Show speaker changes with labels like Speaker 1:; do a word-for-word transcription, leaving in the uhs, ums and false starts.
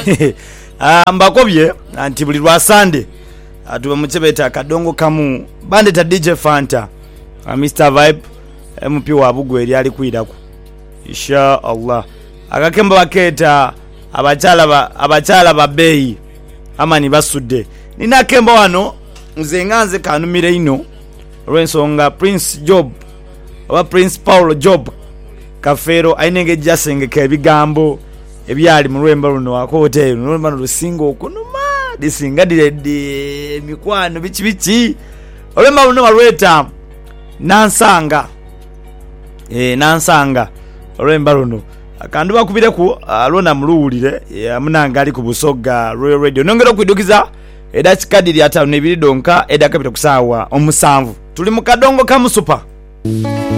Speaker 1: mbakobye anti buli lwa Sunday atuba muchebeta akadongo kamu bande ta D J Fanta Mister Vibe M P wa Bugwe eri ali kwidako insha Allah akakemba baketa abachala ba abachala babeyi amani basudde nina kemba wano nze nganze kanumire ino olwensonga Prince Job oba Prince Paulo Job Kafero ainenge jasengeka ebigambo ebyali mu lwemba luno akote nolumba lusingo okunuma disinga diredi mikwano bichi bichi olwemba luno walweta nansanga eh nansanga olwemba luno akandu bakubire ku alona muluwulire amunanga ali ku Busoga Royal Radio nongera okwidukiza eda chikadiri atano nebiri donka eda kapita kusawa omusanvu tuli mu kadongo ka musupa.